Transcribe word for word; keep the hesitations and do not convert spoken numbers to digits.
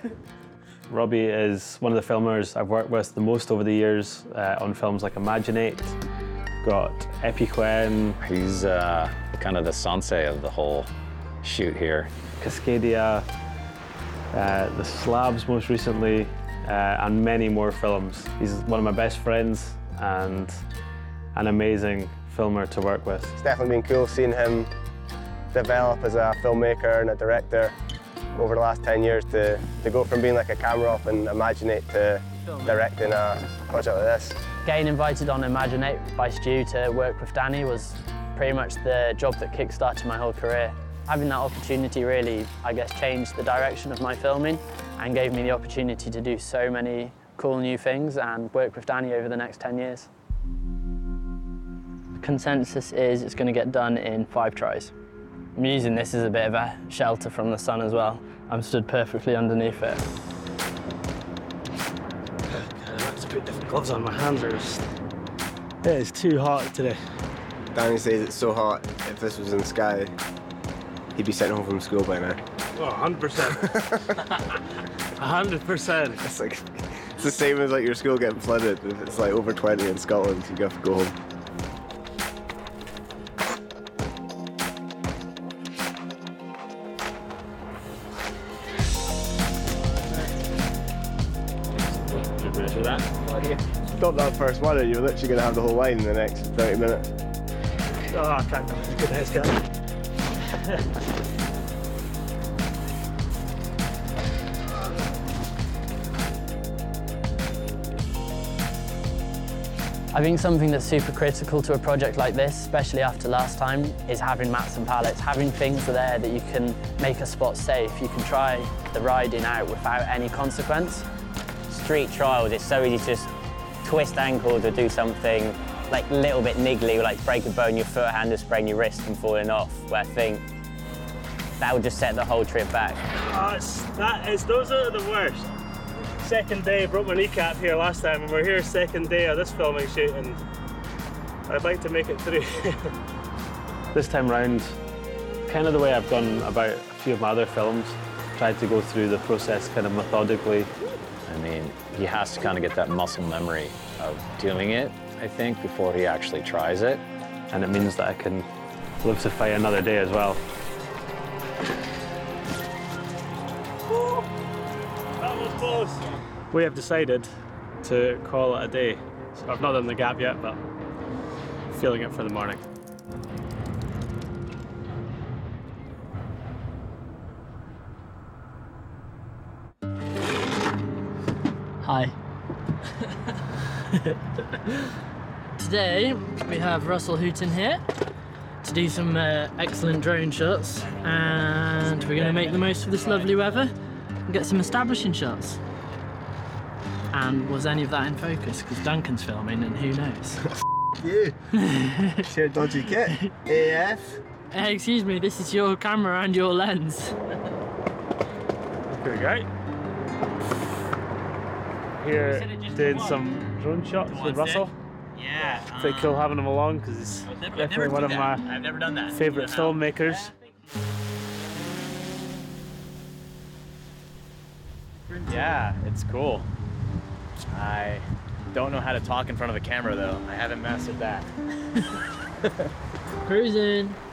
Robbie is one of the filmmakers I've worked with the most over the years uh, on films like Imaginate. Got Epiquen. He's uh, kind of the sensei of the whole shoot here. Cascadia, uh, The Slabs most recently, uh, and many more films. He's one of my best friends and an amazing filmer to work with. It's definitely been cool seeing him develop as a filmmaker and a director over the last ten years to, to go from being like a camera op in Imaginate to directing a project like this. Getting invited on Imaginate by Stu to work with Danny was pretty much the job that kick-started my whole career. Having that opportunity really, I guess, changed the direction of my filming and gave me the opportunity to do so many cool new things and work with Danny over the next ten years. The consensus is it's going to get done in five tries. I'm using this as a bit of a shelter from the sun as well. I'm stood perfectly underneath it. I have to put different gloves on, my hands are just... It is too hot today. Danny says it's so hot, if this was in Skye, he'd be sent home from school by now. Oh, one hundred percent. one hundred percent. It's like, it's the same as like your school getting flooded. If it's like over twenty in Scotland, you have to go home. Stop that first one and you're literally going to have the whole line in the next thirty minutes. Oh, I can't go. Good nice guy. I think something that's super critical to a project like this, especially after last time, is having mats and pallets, having things there that you can make a spot safe. You can try the riding out without any consequence. Street trials, it's so easy to just twist ankles or do something like a little bit niggly, like break a bone, your foot, hand, or sprain your wrist from falling off, where I think that would just set the whole trip back. Oh, it's, that is, those are the worst. Second day, broke my kneecap here last time, and we're here second day of this filming shoot, and I'd like to make it through. This time round, kind of the way I've gone about a few of my other films, tried to go through the process kind of methodically. I mean, he has to kind of get that muscle memory of doing it, I think, before he actually tries it. And it means that I can live to fight another day as well. That was close. We have decided to call it a day. So I've not done the gap yet, but feeling it for the morning. Hi. Today we have Russell Hooton here to do some uh, excellent drone shots, and we're going to make the most of this lovely weather and get some establishing shots. And was any of that in focus? Because Duncan's filming, and who knows? You! Share dodgy kit. A F. Hey, excuse me, this is your camera and your lens. Pretty great. Here doing some drone shots with Russell. Yeah. Pretty cool having him along because he's definitely one of my favourite filmmakers. Yeah, it's cool. I don't know how to talk in front of a camera though. I haven't mastered that. Cruising.